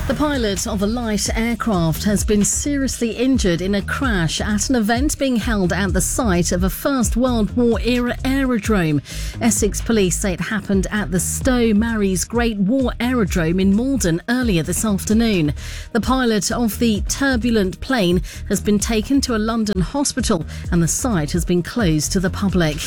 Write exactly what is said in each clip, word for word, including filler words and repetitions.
The pilot of a light aircraft has been seriously injured in a crash at an event being held at the site of a First World War era aerodrome. Essex police say it happened at the Stowe Marys Great War Aerodrome in Malden earlier this afternoon. The pilot of the turbulent plane has been taken to a London hospital and the site has been closed to the public.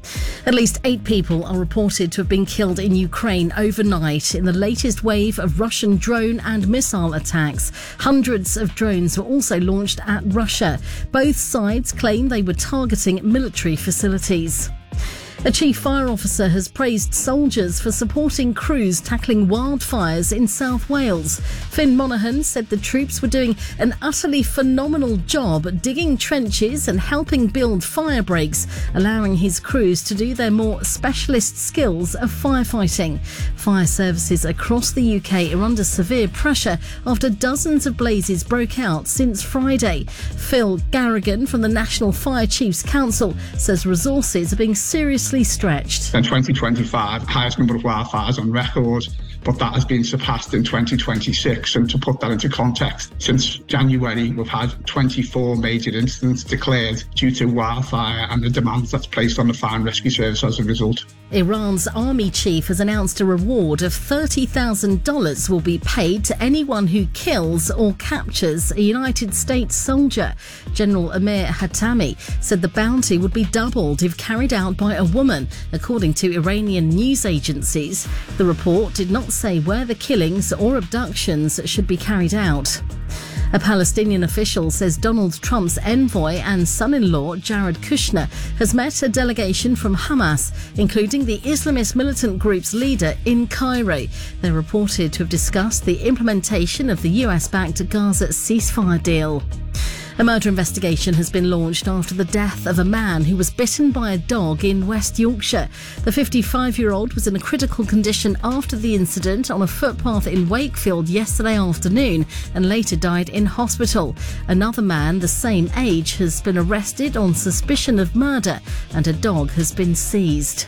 At least eight people are reported to have been killed in Ukraine overnight in the latest wave of Russian drone and missile attacks. Hundreds of drones were also launched at Russia. Both sides claim they were targeting military facilities. A chief fire officer has praised soldiers for supporting crews tackling wildfires in South Wales. Finn Monaghan said the troops were doing an utterly phenomenal job digging trenches and helping build fire breaks, allowing his crews to do their more specialist skills of firefighting. Fire services across the U K are under severe pressure after dozens of blazes broke out since Friday. Phil Garrigan from the National Fire Chiefs Council says resources are being seriously stretched. In twenty twenty-five, highest number of wildfires on record, but that has been surpassed in twenty twenty-six. And to put that into context, since January, we've had twenty-four major incidents declared due to wildfire and the demands that's placed on the fire and rescue service as a result. Iran's army chief has announced a reward of thirty thousand dollars will be paid to anyone who kills or captures a United States soldier. General Amir Hatami said the bounty would be doubled if carried out by a woman, according to Iranian news agencies. The report did not say where the killings or abductions should be carried out. A Palestinian official says Donald Trump's envoy and son-in-law, Jared Kushner, has met a delegation from Hamas, including the Islamist militant group's leader, in Cairo. They're reported to have discussed the implementation of the U S-backed Gaza ceasefire deal. A murder investigation has been launched after the death of a man who was bitten by a dog in West Yorkshire. The fifty-five-year-old was in a critical condition after the incident on a footpath in Wakefield yesterday afternoon and later died in hospital. Another man the same age has been arrested on suspicion of murder and a dog has been seized.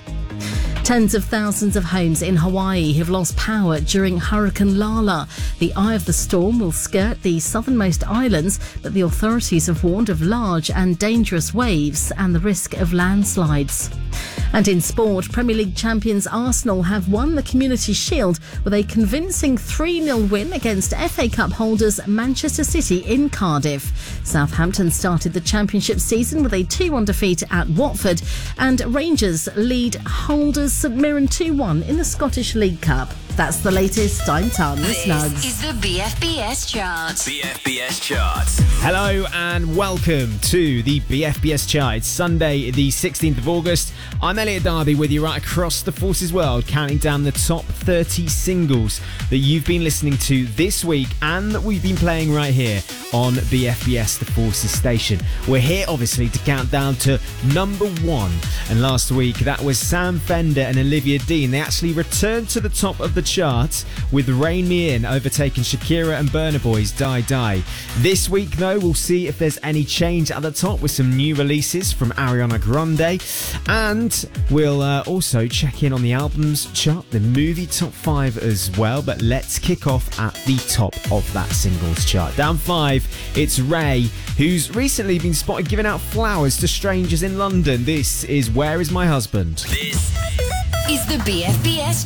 Tens of thousands of homes in Hawaii have lost power during Hurricane Lala. The eye of the storm will skirt the southernmost islands, but the authorities have warned of large and dangerous waves and the risk of landslides. And in sport, Premier League champions Arsenal have won the Community Shield with a convincing three nil win against F A Cup holders Manchester City in Cardiff. Southampton started the championship season with a two one defeat at Watford, and Rangers lead holders St Mirren two one in the Scottish League Cup. That's the latest. I'm Tanya Snuggs. This is the B F B S Chart. B F B S Chart. Hello and welcome to the B F B S Chart. It's Sunday, the sixteenth of August. I'm Elliot Darby with you right across the Forces world, counting down the top thirty singles that you've been listening to this week and that we've been playing right here on B F B S, the Forces station. We're here, obviously, to count down to number one. And last week, that was Sam Fender and Olivia Dean. They actually returned to the top of the chart with Rain Me In, overtaking Shakira and Burna Boy's Die Die. This week, though, we'll see if there's any change at the top with some new releases from Ariana Grande. And we'll uh, also check in on the albums chart, the movie top five as well. But let's kick off at the top of that singles chart. Down five, it's Ray, who's recently been spotted giving out flowers to strangers in London. This is Where Is My Husband? This Is the B F B S